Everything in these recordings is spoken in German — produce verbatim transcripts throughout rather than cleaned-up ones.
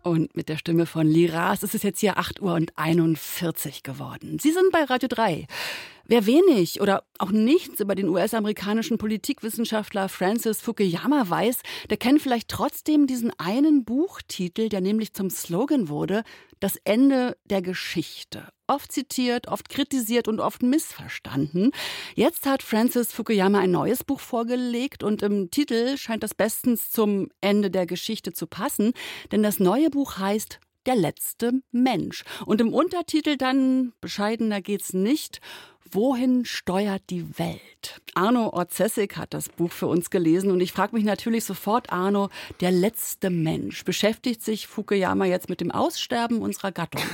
Und mit der Stimme von Liras ist es jetzt hier acht Uhr und einundvierzig geworden. Sie sind bei Radio drei. Wer wenig oder auch nichts über den U S-amerikanischen Politikwissenschaftler Francis Fukuyama weiß, der kennt vielleicht trotzdem diesen einen Buchtitel, der nämlich zum Slogan wurde: Das Ende der Geschichte. Oft zitiert, oft kritisiert und oft missverstanden. Jetzt hat Francis Fukuyama ein neues Buch vorgelegt und im Titel scheint das bestens zum Ende der Geschichte zu passen, denn das neue Buch heißt Der letzte Mensch. Und im Untertitel dann, bescheidener geht's nicht: Wohin steuert die Welt? Arno Orzessig hat das Buch für uns gelesen und ich frage mich natürlich sofort, Arno, der letzte Mensch. Beschäftigt sich Fukuyama jetzt mit dem Aussterben unserer Gattung?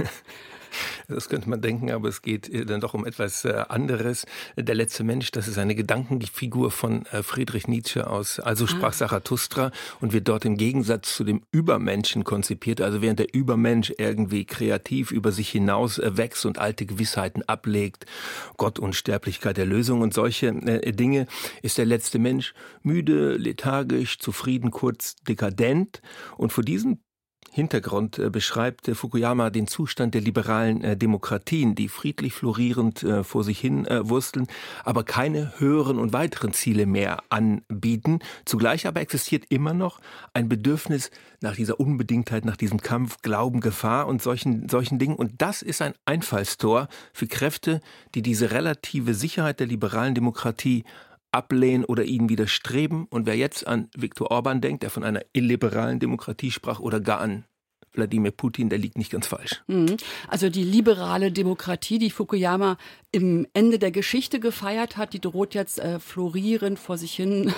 Das könnte man denken, aber es geht dann doch um etwas anderes. Der letzte Mensch, das ist eine Gedankenfigur von Friedrich Nietzsche aus Also sprach Zarathustra und wird dort im Gegensatz zu dem Übermenschen konzipiert. Also während der Übermensch irgendwie kreativ über sich hinaus wächst und alte Gewissheiten ablegt, Gott, Unsterblichkeit, Erlösung und solche Dinge, ist der letzte Mensch müde, lethargisch, zufrieden, kurz dekadent. Und vor diesem Hintergrund äh, beschreibt äh, Fukuyama den Zustand der liberalen äh, Demokratien, die friedlich florierend äh, vor sich hin äh, wursteln, aber keine höheren und weiteren Ziele mehr anbieten. Zugleich aber existiert immer noch ein Bedürfnis nach dieser Unbedingtheit, nach diesem Kampf, Glauben, Gefahr und solchen, solchen Dingen. Und das ist ein Einfallstor für Kräfte, die diese relative Sicherheit der liberalen Demokratie ablehnen oder ihnen widerstreben. Und wer jetzt an Viktor Orban denkt, der von einer illiberalen Demokratie sprach, oder gar an Wladimir Putin, der liegt nicht ganz falsch. Also die liberale Demokratie, die Fukuyama im Ende der Geschichte gefeiert hat, die droht jetzt äh, florierend vor sich hin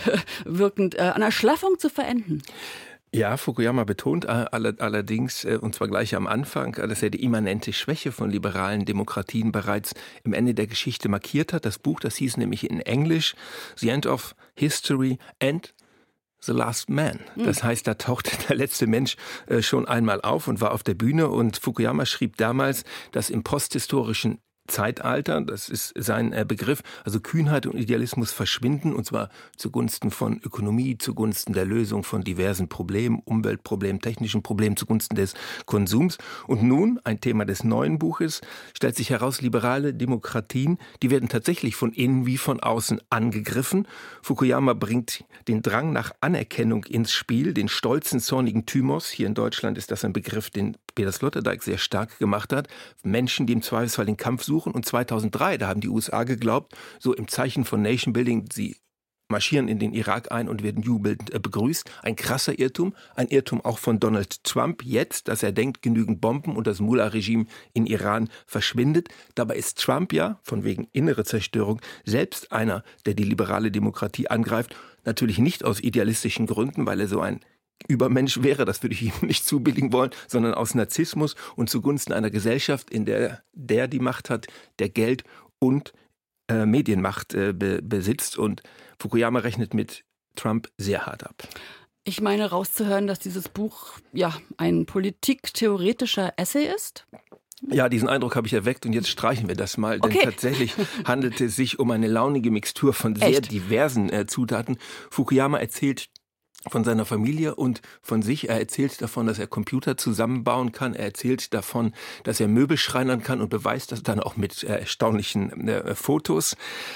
wirkend äh, an Erschlaffung zu verenden. Ja, Fukuyama betont allerdings, und zwar gleich am Anfang, dass er die immanente Schwäche von liberalen Demokratien bereits im Ende der Geschichte markiert hat. Das Buch, das hieß nämlich in Englisch The End of History and The Last Man. Das heißt, da taucht der letzte Mensch schon einmal auf und war auf der Bühne. Und Fukuyama schrieb damals, dass im posthistorischen Zeitalter, das ist sein äh, Begriff, also Kühnheit und Idealismus verschwinden, und zwar zugunsten von Ökonomie, zugunsten der Lösung von diversen Problemen, Umweltproblemen, technischen Problemen, zugunsten des Konsums. Und nun, ein Thema des neuen Buches, stellt sich heraus, liberale Demokratien, die werden tatsächlich von innen wie von außen angegriffen. Fukuyama bringt den Drang nach Anerkennung ins Spiel, den stolzen, zornigen Thymos. Hier in Deutschland ist das ein Begriff, den Peter Sloterdijk sehr stark gemacht hat. Menschen, die im Zweifelsfall den Kampf suchen. Und zweitausenddrei, da haben die U S A geglaubt, so im Zeichen von Nation Building, sie marschieren in den Irak ein und werden jubelnd begrüßt. Ein krasser Irrtum, ein Irrtum auch von Donald Trump jetzt, dass er denkt, genügend Bomben und das Mullah-Regime in Iran verschwindet. Dabei ist Trump ja, von wegen innere Zerstörung, selbst einer, der die liberale Demokratie angreift. Natürlich nicht aus idealistischen Gründen, weil er so ein Übermensch wäre, das würde ich ihm nicht zubilligen wollen, sondern aus Narzissmus und zugunsten einer Gesellschaft, in der der die Macht hat, der Geld und äh, Medienmacht äh, be- besitzt. Und Fukuyama rechnet mit Trump sehr hart ab. Ich meine, rauszuhören, dass dieses Buch ja ein politiktheoretischer Essay ist? Ja, diesen Eindruck habe ich erweckt und jetzt streichen wir das mal, denn okay. tatsächlich handelt es sich um eine launige Mixtur von sehr Echt? diversen äh, Zutaten. Fukuyama erzählt von seiner Familie und von sich. Er erzählt davon, dass er Computer zusammenbauen kann. Er erzählt davon, dass er Möbel schreinern kann und beweist das dann auch mit äh, erstaunlichen äh, Fotos.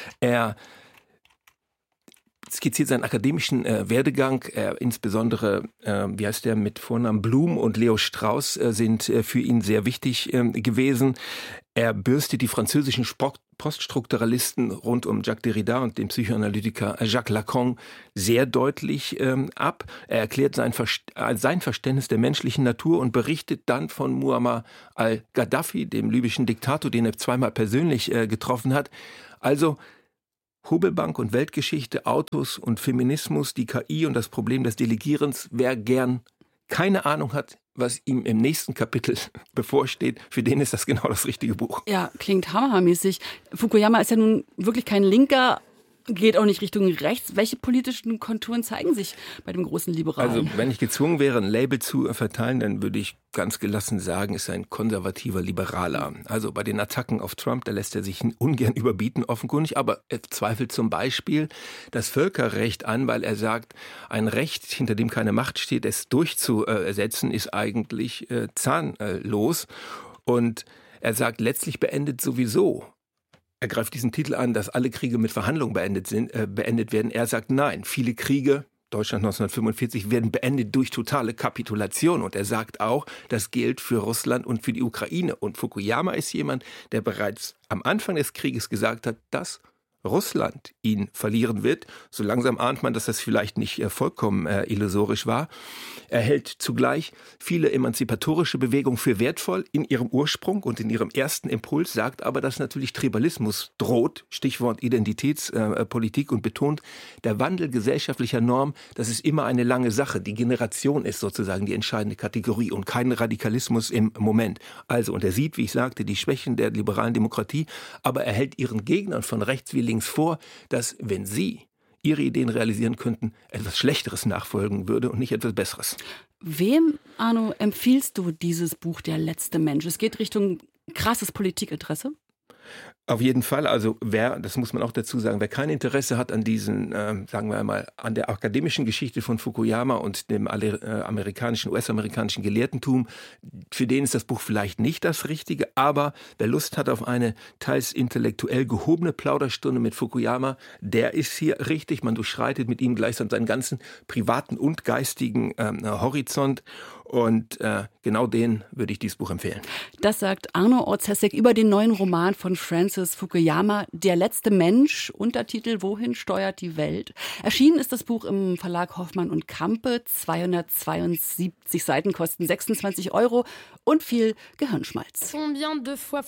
Er skizziert seinen akademischen äh, Werdegang. Er, insbesondere, äh, wie heißt der, mit Vornamen Blum und Leo Strauss äh, sind äh, für ihn sehr wichtig äh, gewesen. Er bürstet die französischen Sport- Poststrukturalisten rund um Jacques Derrida und den Psychoanalytiker Jacques Lacan sehr deutlich ähm, ab. Er erklärt sein, Verst- äh, sein Verständnis der menschlichen Natur und berichtet dann von Muammar al-Gaddafi, dem libyschen Diktator, den er zweimal persönlich äh, getroffen hat. Also Hobelbank und Weltgeschichte, Autos und Feminismus, die K I und das Problem des Delegierens. Wer gern keine Ahnung hat, was ihm im nächsten Kapitel bevorsteht, für den ist das genau das richtige Buch. Ja, klingt hammermäßig. Fukuyama ist ja nun wirklich kein Linker, Geht auch nicht Richtung rechts. Welche politischen Konturen zeigen sich bei dem großen Liberalen? Also wenn ich gezwungen wäre, ein Label zu verteilen, dann würde ich ganz gelassen sagen, ist ein konservativer Liberaler. Also bei den Attacken auf Trump, da lässt er sich ungern überbieten, offenkundig, aber er zweifelt zum Beispiel das Völkerrecht an, weil er sagt, ein Recht, hinter dem keine Macht steht, es durchzusetzen, ist eigentlich äh, zahnlos. Und er sagt, letztlich beendet sowieso. Er greift diesen Titel an, dass alle Kriege mit Verhandlungen beendet, sind, äh, beendet werden. Er sagt, nein, viele Kriege, Deutschland neunzehnhundertfünfundvierzig, werden beendet durch totale Kapitulation. Und er sagt auch, das gilt für Russland und für die Ukraine. Und Fukuyama ist jemand, der bereits am Anfang des Krieges gesagt hat, dass Russland ihn verlieren wird. So langsam ahnt man, dass das vielleicht nicht äh, vollkommen äh, illusorisch war. Er hält zugleich viele emanzipatorische Bewegungen für wertvoll in ihrem Ursprung und in ihrem ersten Impuls, sagt aber, dass natürlich Tribalismus droht, Stichwort Identitätspolitik, äh, und betont, der Wandel gesellschaftlicher Normen, das ist immer eine lange Sache. Die Generation ist sozusagen die entscheidende Kategorie und kein Radikalismus im Moment. Also, und er sieht, wie ich sagte, die Schwächen der liberalen Demokratie, aber er hält ihren Gegnern von rechts wie links vor, dass, wenn sie ihre Ideen realisieren könnten, etwas Schlechteres nachfolgen würde und nicht etwas Besseres. Wem, Arno, empfiehlst du dieses Buch Der letzte Mensch? Es geht Richtung krasses Politikinteresse? Auf jeden Fall, also wer, das muss man auch dazu sagen, wer kein Interesse hat an diesen, äh, sagen wir einmal, an der akademischen Geschichte von Fukuyama und dem äh, amerikanischen, U S-amerikanischen Gelehrtentum, für den ist das Buch vielleicht nicht das Richtige, aber wer Lust hat auf eine teils intellektuell gehobene Plauderstunde mit Fukuyama, der ist hier richtig, man durchschreitet mit ihm gleichsam seinen ganzen privaten und geistigen äh, Horizont. Und äh, genau den würde ich dieses Buch empfehlen. Das sagt Arno Orzeszek über den neuen Roman von Francis Fukuyama, Der letzte Mensch, Untertitel Wohin steuert die Welt? Erschienen ist das Buch im Verlag Hoffmann und Campe, zweihundertzweiundsiebzig Seiten, kosten sechsundzwanzig Euro und viel Gehirnschmalz.